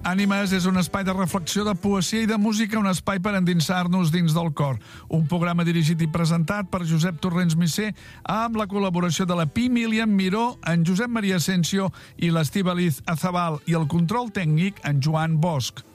Ànimes és un espai de reflexió, de poesia i de música, un espai per endinsar-nos dins del cor. Un programa dirigit i presentat per Josep Torrents Misser amb la col·laboració de la Pi Milian Miró, en Josep Maria Asensio i l'Estíbaliz Azabal, i el control tècnic en Joan Bosch.